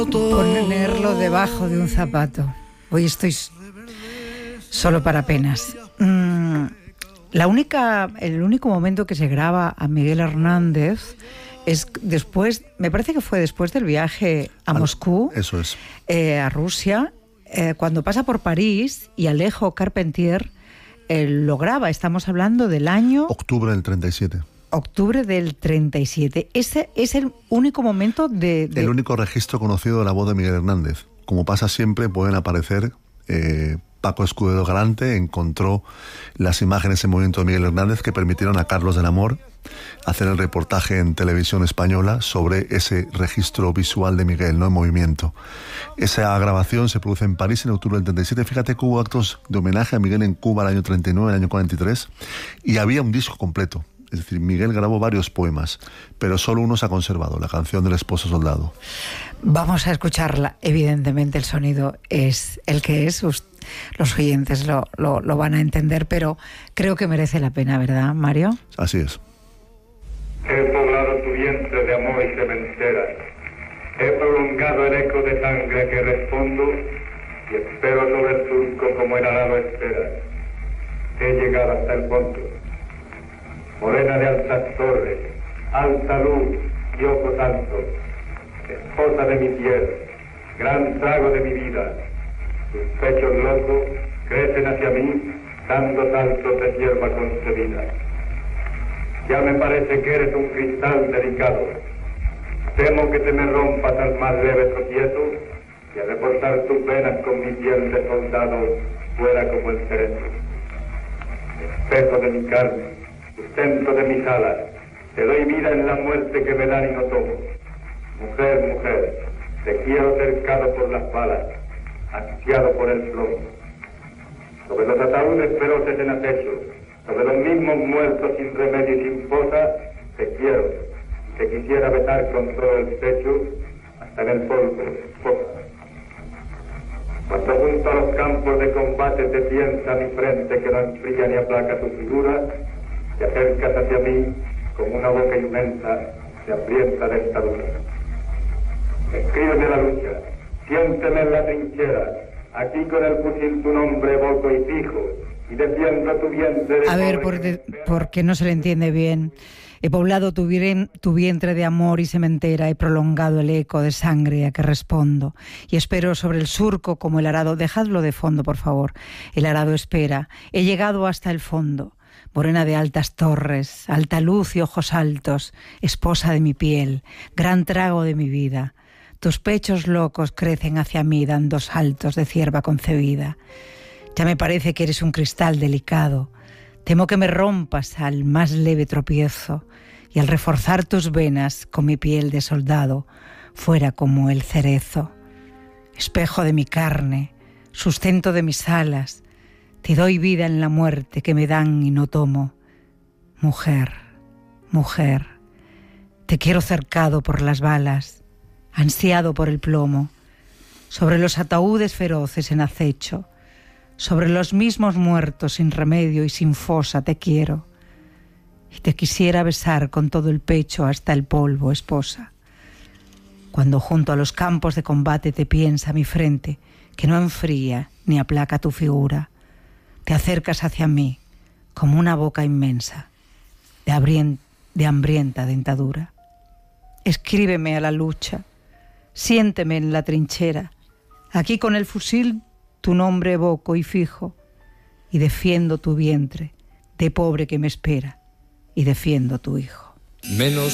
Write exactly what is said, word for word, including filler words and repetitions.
Ponerlo debajo de un zapato. Hoy estoy solo para penas. Mm, la única, el único momento que se graba a Miguel Hernández es después, me parece que fue después del viaje a Moscú, eso es, eh, a Rusia, eh, cuando pasa por París y Alejo Carpentier eh, lo graba. Estamos hablando del año octubre del treinta y siete. Octubre del treinta y siete. Ese es el único momento de, de... El único registro conocido de la voz de Miguel Hernández. Como pasa siempre, pueden aparecer... Eh, Paco Escudero Galante encontró las imágenes en movimiento de Miguel Hernández que permitieron a Carlos del Amor hacer el reportaje en televisión española sobre ese registro visual de Miguel, ¿no?, en movimiento. Esa grabación se produce en París en octubre del treinta y siete. Fíjate que hubo actos de homenaje a Miguel en Cuba el año treinta y nueve, el año cuarenta y tres, y había un disco completo. Es decir, Miguel grabó varios poemas, pero solo uno se ha conservado, la canción del esposo soldado. Vamos a escucharla. Evidentemente el sonido es el que es. Los oyentes lo, lo, lo van a entender, pero creo que merece la pena, ¿verdad, Mario? Así es. He poblado tu vientre de amor y sementera. He prolongado el eco de sangre que respondo y espero sobre el surco como el arado espera. He llegado hasta el fondo. Morena de altas torres, alta luz y ojos altos, esposa de mi piel, gran trago de mi vida. Tus pechos locos crecen hacia mí, dando saltos de hierba concebida. Ya me parece que eres un cristal delicado. Temo que te me rompas al más leve tropiezo y al reportar tus venas con mi piel de soldado fuera como el cerezo. Espejo de mi carne, sustento de mis alas, te doy vida en la muerte que me dan y no tomo. Mujer, mujer, te quiero cercado por las balas, ansiado por el plomo. Sobre los ataúdes feroces en acecho, sobre los mismos muertos sin remedio y sin fosa, te quiero, te quisiera besar con todo el pecho, hasta en el polvo, esposa. Cuando junto a los campos de combate te piensa mi frente que no enfría ni aplaca tu figura, te acercas hacia mí con una boca inmensa de hambrienta dentadura. Escríbeme la lucha, siénteme en la trinchera, aquí con el fusil tu nombre evoco y fijo, y defiendo tu vientre de... A ver, por de, porque no se le entiende bien. He poblado tu, bien, tu vientre de amor y sementera, he prolongado el eco de sangre a que respondo, y espero sobre el surco como el arado. Dejadlo de fondo, por favor. El arado espera. He llegado hasta el fondo. Morena de altas torres, alta luz y ojos altos, esposa de mi piel, gran trago de mi vida. Tus pechos locos crecen hacia mí dando saltos de cierva concebida. Ya me parece que eres un cristal delicado. Temo que me rompas al más leve tropiezo y al reforzar tus venas con mi piel de soldado fuera como el cerezo. Espejo de mi carne, sustento de mis alas, te doy vida en la muerte que me dan y no tomo. Mujer, mujer, te quiero cercado por las balas, ansiado por el plomo, sobre los ataúdes feroces en acecho, sobre los mismos muertos sin remedio y sin fosa te quiero, y te quisiera besar con todo el pecho hasta el polvo, esposa. Cuando junto a los campos de combate te piensa mi frente, que no enfría ni aplaca tu figura, te acercas hacia mí como una boca inmensa de, abrien- de hambrienta dentadura. Escríbeme a la lucha, siénteme en la trinchera, aquí con el fusil tu nombre evoco y fijo, y defiendo tu vientre de pobre que me espera, y defiendo tu hijo. Menos